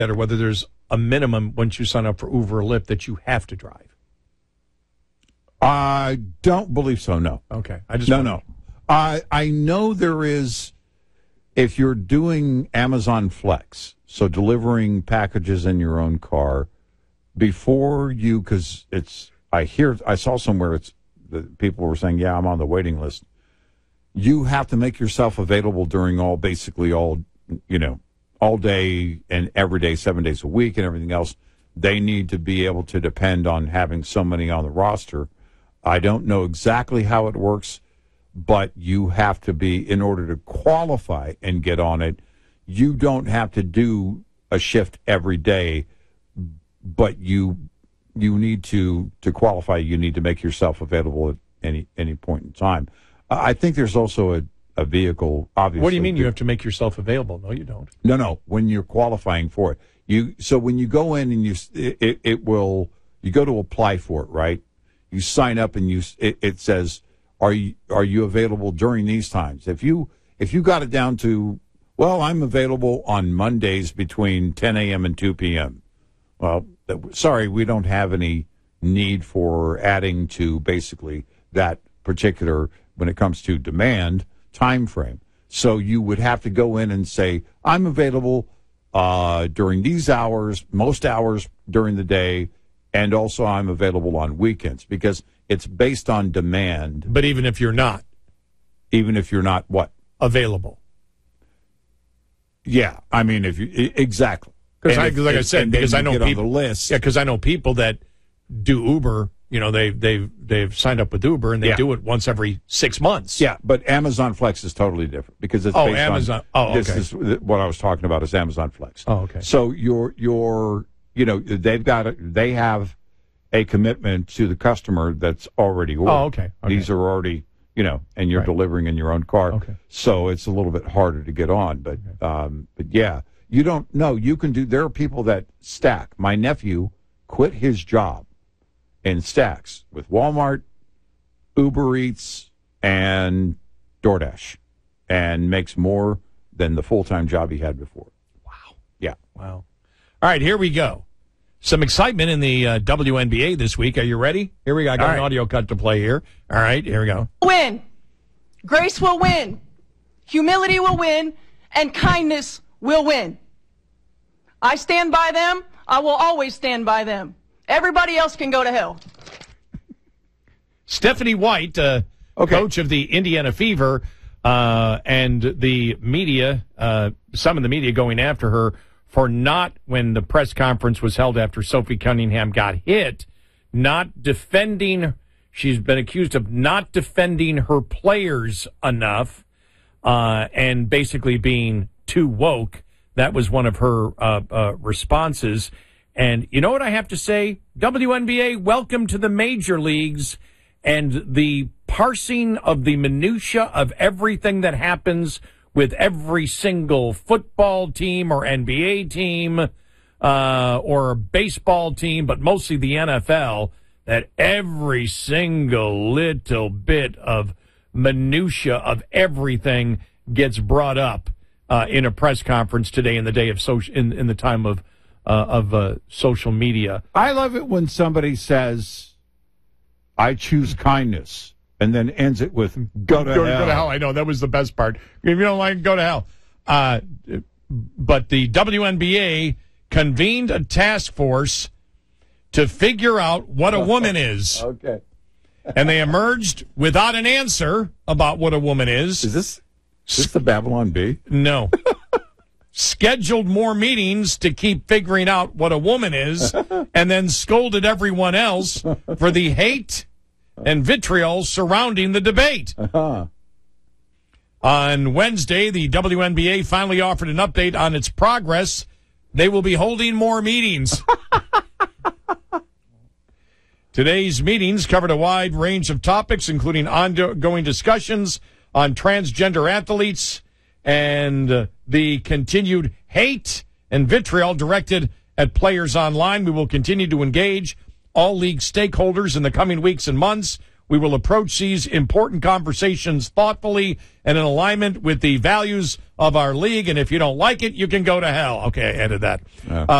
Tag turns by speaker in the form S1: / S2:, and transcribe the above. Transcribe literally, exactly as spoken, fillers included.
S1: or whether there's a minimum once you sign up for Uber or Lyft that you have to drive.
S2: I don't believe so, no.
S1: Okay. I just
S2: No,
S1: wanted-
S2: no. I I know there is, if you're doing Amazon Flex, so delivering packages in your own car, before you, because it's, I hear, I saw somewhere it's, the people were saying, yeah, I'm on the waiting list. You have to make yourself available during all, basically all, you know, all day and every day, seven days a week and everything else. They need to be able to depend on having somebody on the roster. I don't know exactly how it works, but you have to be, in order to qualify and get on it, you don't have to do a shift every day, but you you need to, to qualify, you need to make yourself available at any any point in time. I think there's also a, a vehicle, obviously.
S1: What do you mean you have to make yourself available? No, you don't.
S2: No, no, when you're qualifying for it. you So when you go in and you, it, it will, you go to apply for it, right? You sign up and you, it, it says, are you, are you available during these times? If you, if you got it down to, well, I'm available on Mondays between ten a.m. and two p.m. Well, sorry, we don't have any need for adding to basically that particular, when it comes to demand, time frame. So you would have to go in and say, I'm available uh, during these hours, most hours during the day, and also I'm available on weekends, because it's based on demand.
S1: But even if you're not.
S2: Even if you're not what?
S1: Available.
S2: Yeah, I mean, if you, exactly.
S1: Because like if, I said, because I know people,
S2: on the list.
S1: Yeah, because I know people that do Uber. You know, they they've they've signed up with Uber and they
S2: yeah.
S1: do it once every six months.
S2: Yeah, but Amazon Flex is totally different because it's
S1: oh
S2: based
S1: Amazon.
S2: on,
S1: oh,
S2: this
S1: okay.
S2: is what I was talking about is Amazon Flex.
S1: Oh, okay.
S2: So your your you know they've got a, they have a commitment to the customer that's already ordered.
S1: Oh, okay. okay.
S2: These are already you know, and you're
S1: right.
S2: delivering in your own car.
S1: Okay.
S2: So it's a little bit harder to get on, but okay. um, but yeah. You don't know. You can do. There are people that stack. My nephew quit his job and stacks with Walmart, Uber Eats, and DoorDash, and makes more than the full-time job he had before.
S1: Wow.
S2: Yeah.
S1: Wow. All right, here we go. Some excitement in the uh, W N B A this week. Are you ready? Here we go. I got All an right. audio cut to play here. All right, here we go.
S3: Win. Grace will win. Humility will win. And kindness will win. I stand by them. I will always stand by them. Everybody else can go to hell.
S1: Stephanie White, uh,
S2: okay.
S1: coach of the Indiana Fever, uh, and the media, uh, some of the media going after her for not, when the press conference was held after Sophie Cunningham got hit, not defending, she's been accused of not defending her players enough, uh, and basically being too woke. That was one of her uh, uh, responses. And you know what I have to say? W N B A, welcome to the major leagues. And the parsing of the minutia of everything that happens with every single football team or N B A team uh, or baseball team, but mostly the N F L, that every single little bit of minutia of everything gets brought up Uh, in a press conference today in the day of social, in, in the time of uh, of uh, social media.
S2: I love it when somebody says, "I choose kindness," and then ends it with "Go to
S1: go,
S2: hell."
S1: Go to hell. I know that was the best part. If you don't like it, go to hell. Uh, but the W N B A convened a task force to figure out what a woman is.
S2: Okay.
S1: And they emerged without an answer about what a woman is.
S2: Is this? Is this the Babylon Bee?
S1: No. Scheduled more meetings to keep figuring out what a woman is, and then scolded everyone else for the hate and vitriol surrounding the debate.
S2: Uh-huh.
S1: On Wednesday, the W N B A finally offered an update on its progress. They will be holding more meetings. Today's meetings covered a wide range of topics, including ongoing discussions on transgender athletes and uh, the continued hate and vitriol directed at players online. We will continue to engage all league stakeholders in the coming weeks and months, We will approach these important conversations thoughtfully and in alignment with the values of our league. And if you don't like it, you can go to hell. Okay, I added that.
S2: Yeah.
S1: Uh,